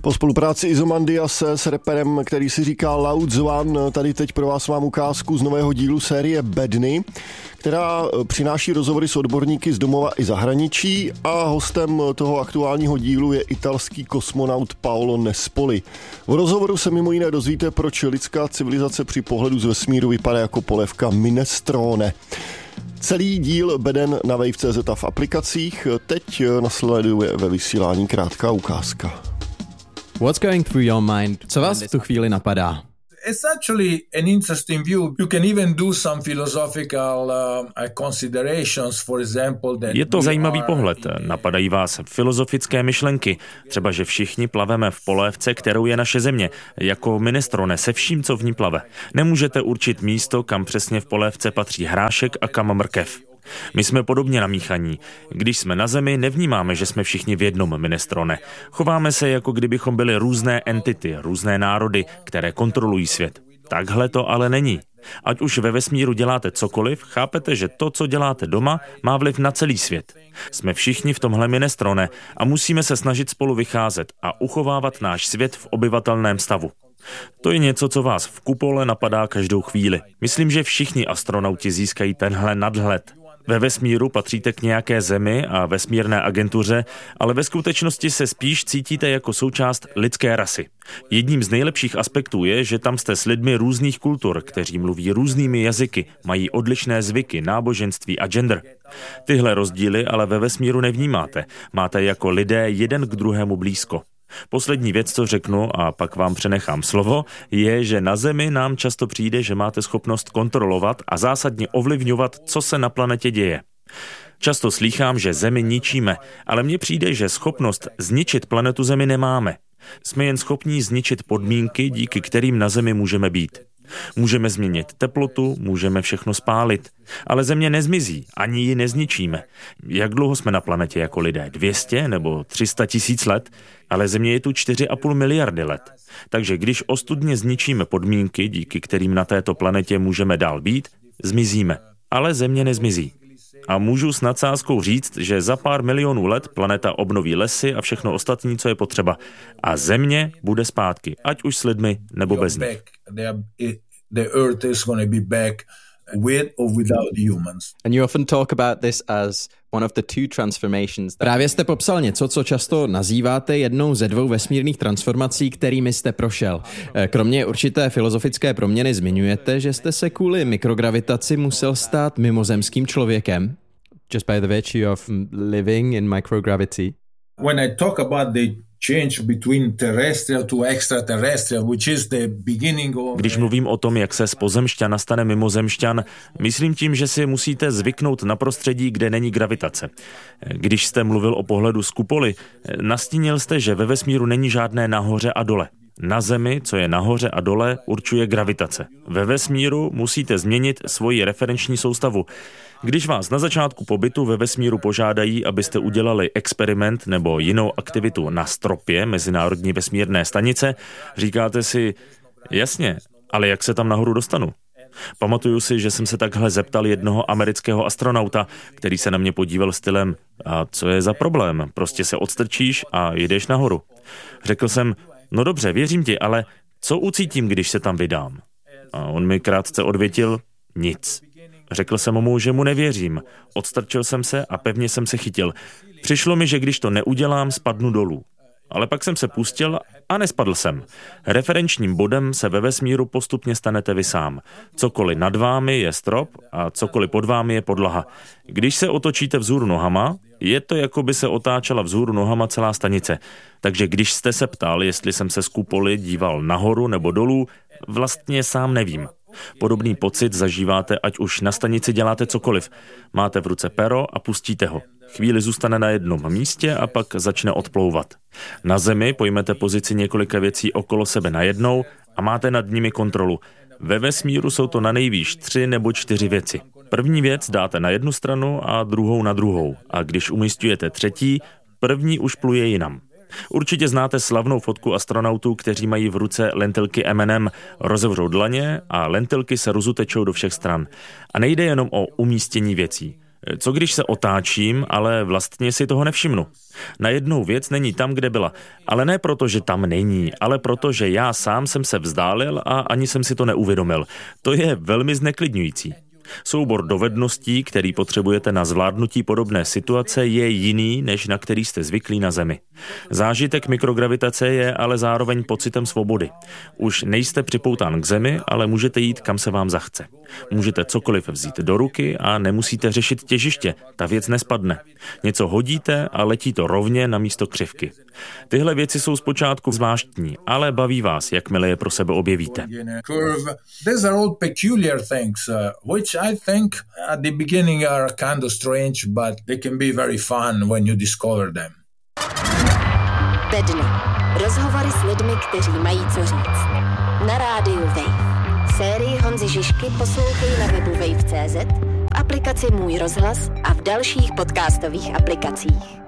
Po spolupráci Izomandiase s reperem, který si říká Loud Zwan, tady teď pro vás mám ukázku z nového dílu série Bedny, která přináší rozhovory s odborníky z domova i zahraničí a hostem toho aktuálního dílu je italský kosmonaut Paolo Nespoli. V rozhovoru se mimo jiné dozvíte, proč lidská civilizace při pohledu z vesmíru vypadá jako polévka minestrone. Celý díl Beden na Wave.cz a v aplikacích. Teď nasleduje ve vysílání krátká ukázka. What's going through your mind? Co vás v tu chvíli napadá? It's actually an interesting view. You can even do some philosophical considerations, for example, that je to zajímavý pohled. Napadají vás filozofické myšlenky, třeba že všichni plaveme v polévce, kterou je naše země, jako minestrone se vším, co v ní plave. Nemůžete určit místo, kam přesně v polévce patří hrášek a kam mrkev. My jsme podobně namíchaní. Když jsme na Zemi, nevnímáme, že jsme všichni v jednom minestrone. Chováme se, jako kdybychom byli různé entity, různé národy, které kontrolují svět. Takhle to ale není. Ať už ve vesmíru děláte cokoliv, chápete, že to, co děláte doma, má vliv na celý svět. Jsme všichni v tomhle minestrone a musíme se snažit spolu vycházet a uchovávat náš svět v obyvatelném stavu. To je něco, co vás v kupole napadá každou chvíli. Myslím, že všichni astronauti získají tenhle nadhled. Ve vesmíru patříte k nějaké zemi a vesmírné agentuře, ale ve skutečnosti se spíš cítíte jako součást lidské rasy. Jedním z nejlepších aspektů je, že tam jste s lidmi různých kultur, kteří mluví různými jazyky, mají odlišné zvyky, náboženství a gender. Tyhle rozdíly ale ve vesmíru nevnímáte. Máte jako lidé jeden k druhému blízko. Poslední věc, co řeknu, a pak vám přenechám slovo, je, že na Zemi nám často přijde, že máte schopnost kontrolovat a zásadně ovlivňovat, co se na planetě děje. Často slýchám, že Zemi ničíme, ale mně přijde, že schopnost zničit planetu Zemi nemáme. Jsme jen schopní zničit podmínky, díky kterým na Zemi můžeme být. Můžeme změnit teplotu, můžeme všechno spálit, ale Země nezmizí, ani ji nezničíme. Jak dlouho jsme na planetě jako lidé? 200 nebo 300 tisíc let? Ale Země je tu 4,5 miliardy let. Takže když ostudně zničíme podmínky, díky kterým na této planetě můžeme dál být, zmizíme. Ale Země nezmizí. A můžu s nadsázkou říct, že za pár milionů let planeta obnoví lesy a všechno ostatní, co je potřeba. A Země bude zpátky, ať už s lidmi nebo bez nich. The Earth is going to be back with or without humans. And you often talk about this as one of the two transformations. Právě jste popsal něco, co často nazýváte jednou ze dvou vesmírných transformací, kterými jste prošel. Kromě určité filozofické proměny zmiňujete, že jste se kvůli mikrogravitaci musel stát mimozemským člověkem. Just by the virtue of living in microgravity. When I talk about the change between terrestrial to extraterrestrial, which is the beginning of... Když mluvím o tom, jak se z pozemšťana stane mimozemšťan, myslím tím, že si musíte zvyknout na prostředí, kde není gravitace. Když jste mluvil o pohledu z kupoly, nastínil jste, že ve vesmíru není žádné nahoře a dole. Na Zemi, co je nahoře a dole, určuje gravitace. Ve vesmíru musíte změnit svoji referenční soustavu. Když vás na začátku pobytu ve vesmíru požádají, abyste udělali experiment nebo jinou aktivitu na stropě Mezinárodní vesmírné stanice, říkáte si, jasně, ale jak se tam nahoru dostanu? Pamatuju si, že jsem se takhle zeptal jednoho amerického astronauta, který se na mě podíval stylem, a co je za problém, prostě se odstrčíš a jedeš nahoru. Řekl jsem, no dobře, věřím ti, ale co ucítím, když se tam vydám? A on mi krátce odvětil, nic. Řekl jsem mu, že mu nevěřím. Odstrčil jsem se a pevně jsem se chytil. Přišlo mi, že když to neudělám, spadnu dolů. Ale pak jsem se pustil a nespadl jsem. Referenčním bodem se ve vesmíru postupně stanete vy sám. Cokoliv nad vámi je strop a cokoliv pod vámi je podlaha. Když se otočíte vzhůru nohama, je to, jako by se otáčela vzhůru nohama celá stanice. Takže když jste se ptal, jestli jsem se z kupoly díval nahoru nebo dolů, vlastně sám nevím. Podobný pocit zažíváte, ať už na stanici děláte cokoliv. Máte v ruce pero a pustíte ho. Chvíli zůstane na jednom místě a pak začne odplouvat. Na Zemi pojmete pozici několika věcí okolo sebe najednou a máte nad nimi kontrolu. Ve vesmíru jsou to na nejvýš 3 nebo 4 věci. První věc dáte na jednu stranu a druhou na druhou. A když umístujete třetí, první už pluje jinam. Určitě znáte slavnou fotku astronautů, kteří mají v ruce lentilky M&M, rozevřou dlaně a lentilky se rozutečou do všech stran. A nejde jenom o umístění věcí. Co když se otáčím, ale vlastně si toho nevšimnu? Najednou věc není tam, kde byla. Ale ne proto, že tam není, ale proto, že já sám jsem se vzdálil a ani jsem si to neuvědomil. To je velmi zneklidňující. Soubor dovedností, který potřebujete na zvládnutí podobné situace, je jiný, než na který jste zvyklí na Zemi. Zážitek mikrogravitace je ale zároveň pocitem svobody. Už nejste připoután k Zemi, ale můžete jít, kam se vám zachce. Můžete cokoliv vzít do ruky a nemusíte řešit těžiště, ta věc nespadne. Něco hodíte a letí to rovně na místo křivky. Tyhle věci jsou zpočátku zvláštní, ale baví vás, jakmile je pro sebe objevíte. I think at the beginning are kind of strange, but they can be very fun when you discover them. Bedny. Rozhovory s lidmi, kteří mají co říct. Na rádiu Wave. Sérii Honzy Žižky poslouchej na webu wave.cz, v aplikaci Můj rozhlas a v dalších podcastových aplikacích.